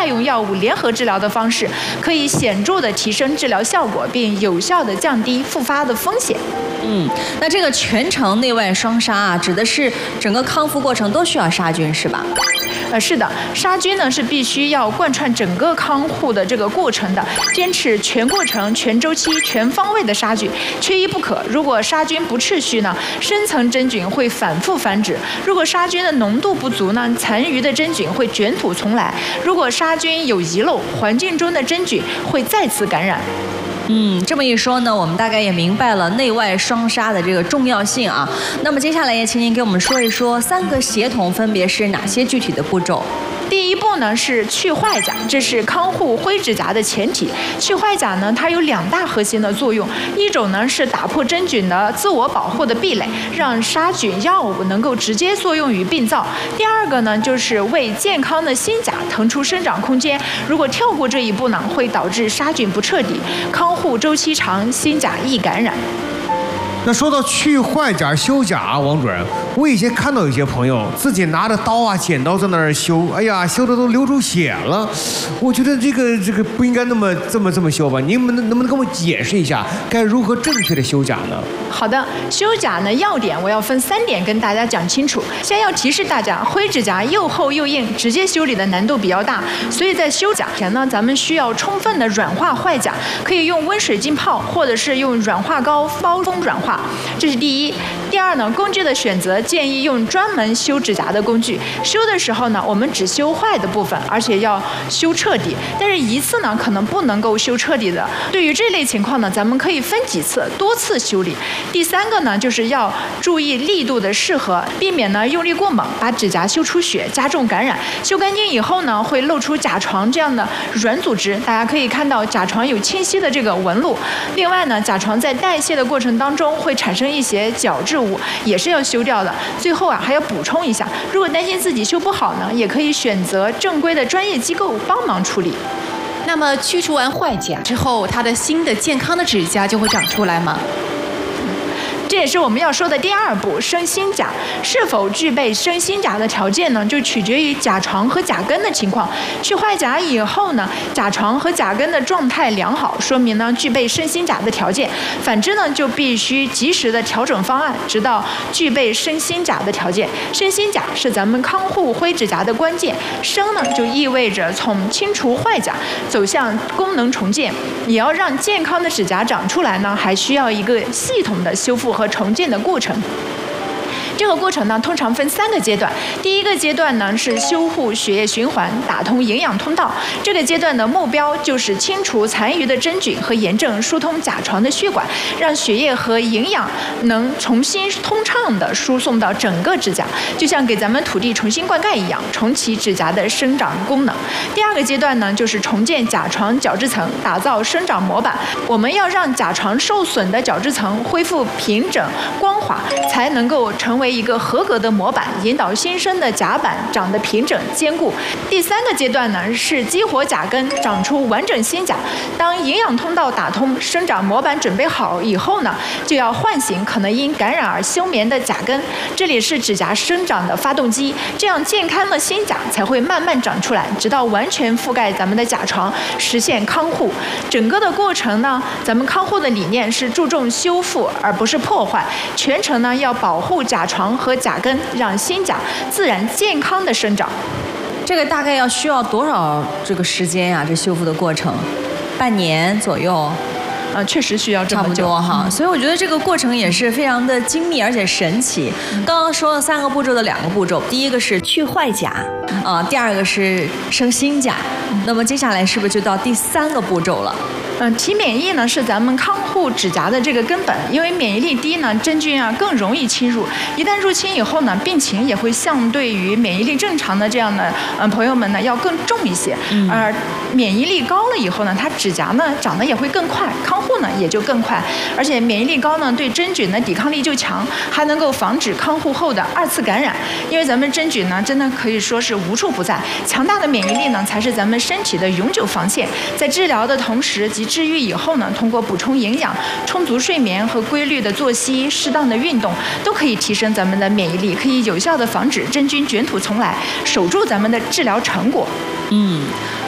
外用药物联合治疗的方式，可以显著的提升治疗效果，并有效的降低复发的风险。 那这个全程内外双杀啊，指的是整个康复过程都需要杀菌，是吧？ 是的，杀菌呢是必须要贯穿整个康复的这个过程的，坚持全过程、全周期、全方位的杀菌，缺一不可。如果杀菌不持续呢，深层真菌会反复繁殖；如果杀菌的浓度不足呢，残余的真菌会卷土重来；如果杀菌有遗漏，环境中的真菌会再次感染。 这么一说呢，我们大概也明白了内外双杀的这个重要性啊。那么接下来也请您给我们说一说3个协同分别是哪些具体的步骤。 第一步呢是去坏甲，这是康复灰指甲的前提。去坏甲呢，它有2大核心的作用，一种呢是打破真菌的自我保护的壁垒，让杀菌药物能够直接作用于病灶；第二个呢就是为健康的新甲腾出生长空间。如果跳过这一步呢，会导致杀菌不彻底，康复周期长，新甲易感染。 那说到去坏甲、修甲，王主任，我以前看到有些朋友自己拿着刀啊、剪刀在那儿修，哎呀，修的都流出血了。我觉得这个不应该这么修吧？您能不能跟我解释一下，该如何正确的修甲呢？ 好的，修甲呢要点我要分3点跟大家讲清楚。先要提示大家，灰指甲又厚又硬，直接修理的难度比较大，所以在修甲前呢，咱们需要充分的软化坏甲，可以用温水浸泡，或者是用软化膏包封软化。这是第一。第二呢，工具的选择建议用专门修指甲的工具。修的时候呢，我们只修坏的部分，而且要修彻底。但是一次呢，可能不能够修彻底的。对于这类情况呢，咱们可以分几次、多次修理。第3个呢，就是要注意力度的适合，避免呢用力过猛，把指甲修出血，加重感染。修干净以后呢，会露出甲床这样的软组织，大家可以看到甲床有清晰的这个纹路。另外呢，甲床在代谢的过程当中会产生一些角质物，也是要修掉的。最后还要补充一下，如果担心自己修不好呢，也可以选择正规的专业机构帮忙处理。 那么去除完坏甲之后，它的新的健康的指甲就会长出来吗？ 这也是我们要说的第2步，生新甲。是否具备生新甲的条件呢？就取决于甲床和甲根的情况。去坏甲以后呢，甲床和甲根的状态良好，说明呢具备生新甲的条件。反之呢，就必须及时的调整方案，直到具备生新甲的条件。生新甲是咱们康复灰指甲的关键。生呢，就意味着从清除坏甲走向功能重建。也要让健康的指甲长出来呢，还需要一个系统的修复和重建的过程。这个过程呢，通常分3个阶段。第一个阶段呢是修护血液循环，打通营养通道。这个阶段的目标就是清除残余的真菌和炎症，疏通甲床的血管，让血液和营养能重新通畅地输送到整个指甲，就像给咱们土地重新灌溉一样，重启指甲的生长功能。第2个阶段呢，就是重建甲床角质层，打造生长模板。我们要让甲床受损的角质层恢复平整光滑，才能够成为一个合格的模板，引导新生的甲板长得平整坚固。第3个阶段呢，是激活甲根，长出完整新甲。当营养通道打通，生长模板准备好以后呢，就要唤醒可能因感染而休眠的甲根，这里是指甲生长的发动机，这样健康的新甲才会慢慢长出来，直到完全覆盖咱们的甲床，实现康护。整个的过程呢，咱们康护的理念是注重修复而不是破坏，全程呢要保护甲床和甲根，让新甲自然健康的生长。 这个大概要需要多少这个时间呀？这修复的过程，半年左右。 确实需要这么久， 差不多哈。所以我觉得这个过程也是非常的精密而且神奇。刚刚说了3个步骤的2个步骤，第一个是去坏甲，第2个是生新甲。那么接下来是不是就到第3个步骤了？ 提免疫呢是咱们康护指甲的这个根本，因为免疫力低呢，真菌啊更容易侵入，一旦入侵以后呢，病情也会相对于免疫力正常的这样的朋友们呢要更重一些。而免疫力高了以后呢，它指甲呢长得也会更快，康护呢也就更快，而且免疫力高呢对真菌的抵抗力就强，还能够防止康复后的2次感染。因为咱们真菌呢真的可以说是无处不在，强大的免疫力呢才是咱们身体的永久防线。在治疗的同时及治愈以后呢，通过补充营养、充足睡眠和规律的作息、适当的运动，都可以提升咱们的免疫力，可以有效的防止真菌卷土重来，守住咱们的治疗成果。